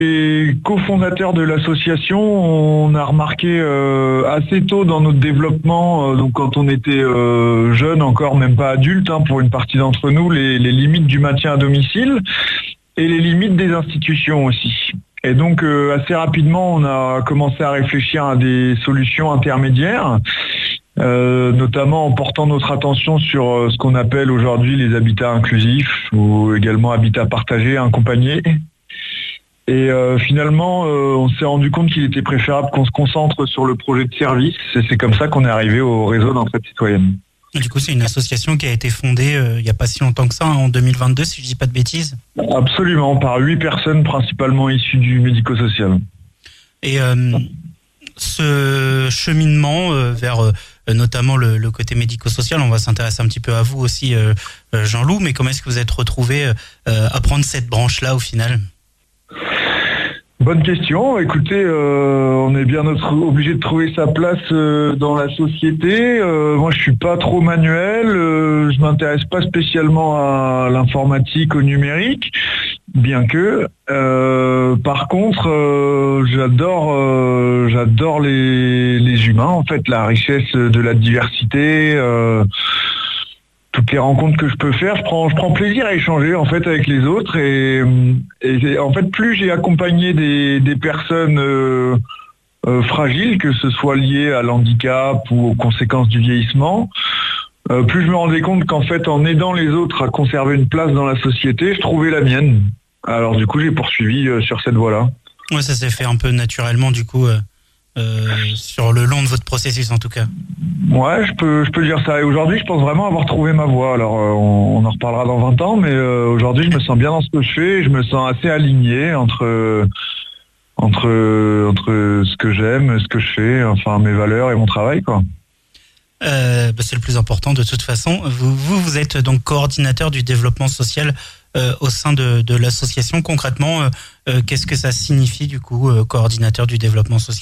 Et cofondateur de l'association, on a remarqué assez tôt dans notre développement, donc quand on était jeune encore, même pas adulte, pour une partie d'entre nous, les limites du maintien à domicile et les limites des institutions aussi. Et donc assez rapidement, on a commencé à réfléchir à des solutions intermédiaires, notamment en portant notre attention sur ce qu'on appelle aujourd'hui les habitats inclusifs ou également habitats partagés, accompagnés. Et finalement, on s'est rendu compte qu'il était préférable qu'on se concentre sur le projet de service. Et c'est comme ça qu'on est arrivé au réseau d'entraide citoyenne. Du coup, c'est une association qui a été fondée il n'y a pas si longtemps que ça, en 2022, si je ne dis pas de bêtises. Absolument, par 8 personnes principalement issues du médico-social. Et ce cheminement vers notamment le côté médico-social, on va s'intéresser un petit peu à vous aussi, Jean-Loup, mais comment est-ce que vous êtes retrouvé à prendre cette branche-là au final ? Bonne question. Écoutez, on est bien obligé de trouver sa place dans la société. Moi, je suis pas trop manuel. Je m'intéresse pas spécialement à l'informatique, au numérique, bien que. Par contre, j'adore les humains. En fait, la richesse de la diversité. Toutes les rencontres que je peux faire, je prends plaisir à échanger en fait avec les autres et en fait plus j'ai accompagné des personnes fragiles, que ce soit lié à l'handicap ou aux conséquences du vieillissement, plus je me rendais compte qu'en fait en aidant les autres à conserver une place dans la société, je trouvais la mienne. Alors du coup j'ai poursuivi sur cette voie-là. Ouais, ça s'est fait un peu naturellement du coup. Sur le long de votre processus en tout cas. Ouais, je peux dire ça. Et aujourd'hui, je pense vraiment avoir trouvé ma voie. Alors, on en reparlera dans 20 ans, mais aujourd'hui, je me sens bien dans ce que je fais. Et je me sens assez aligné entre ce que j'aime, ce que je fais, enfin mes valeurs et mon travail, quoi. C'est le plus important de toute façon. Vous êtes donc coordinateur du développement social au sein de l'association. Concrètement, qu'est-ce que ça signifie du coup, coordinateur du développement social ?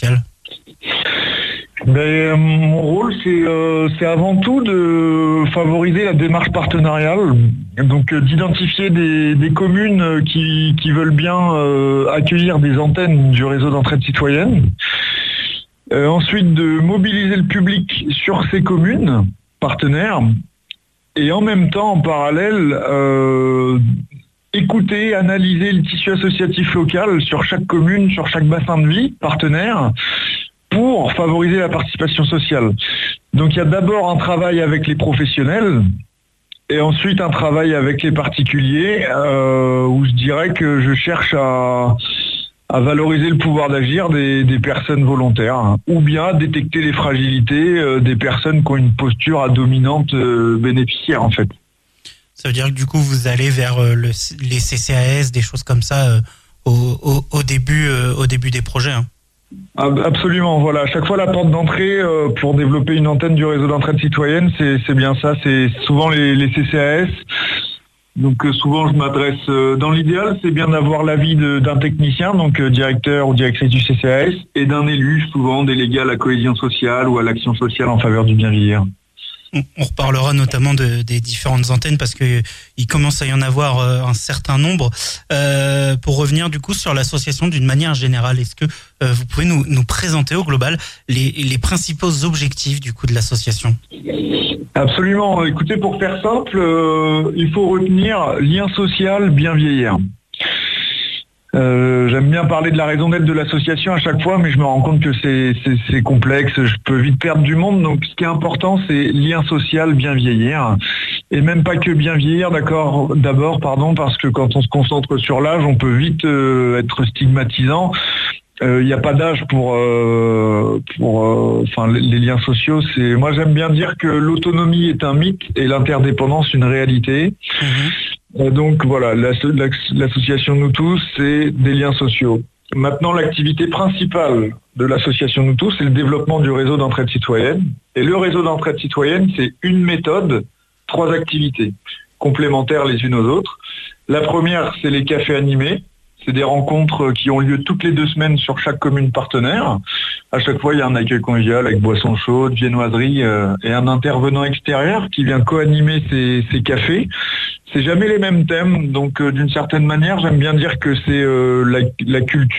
Mon rôle, c'est avant tout de favoriser la démarche partenariale, donc d'identifier des communes qui veulent bien accueillir des antennes du réseau d'entraide citoyenne. Ensuite, de mobiliser le public sur ces communes partenaires et en même temps, en parallèle, écouter, analyser le tissu associatif local sur chaque commune, sur chaque bassin de vie partenaire, pour favoriser la participation sociale. Donc il y a d'abord un travail avec les professionnels et ensuite un travail avec les particuliers où je dirais que je cherche à valoriser le pouvoir d'agir des personnes volontaires ou bien à détecter les fragilités des personnes qui ont une posture à dominante bénéficiaire en fait. Ça veut dire que du coup vous allez vers les CCAS, des choses comme ça au début des projets. Hein. Absolument, voilà. À chaque fois la porte d'entrée pour développer une antenne du réseau d'entraide citoyenne, c'est bien ça, c'est souvent les CCAS. Donc souvent je m'adresse, dans l'idéal c'est bien d'avoir l'avis d'un technicien, donc directeur ou directrice du CCAS, et d'un élu, souvent délégué à la cohésion sociale ou à l'action sociale en faveur du bien vieillir. On reparlera notamment des différentes antennes parce que il commence à y en avoir un certain nombre. Pour revenir du coup sur l'association d'une manière générale, est-ce que vous pouvez nous présenter au global les principaux objectifs du coup de l'association ? Absolument. Écoutez, pour faire simple, il faut retenir lien social, bien vieillir. J'aime bien parler de la raison d'être de l'association à chaque fois, mais je me rends compte que c'est complexe, je peux vite perdre du monde. Donc ce qui est important, c'est lien social, bien vieillir. Et même pas que bien vieillir, d'abord, parce que quand on se concentre sur l'âge, on peut vite être stigmatisant. Il n'y a pas d'âge pour les liens sociaux. Moi j'aime bien dire que l'autonomie est un mythe et l'interdépendance une réalité. Donc voilà, l'association Nous Tous, c'est des liens sociaux. Maintenant, l'activité principale de l'association Nous Tous, c'est le développement du réseau d'entraide citoyenne. Et le réseau d'entraide citoyenne, c'est une méthode, 3 activités complémentaires les unes aux autres. La première, c'est les cafés animés. C'est des rencontres qui ont lieu toutes les 2 semaines sur chaque commune partenaire. À chaque fois, il y a un accueil convivial avec boissons chaudes, viennoiserie et un intervenant extérieur qui vient co-animer ces cafés. C'est jamais les mêmes thèmes, donc d'une certaine manière, j'aime bien dire que c'est la culture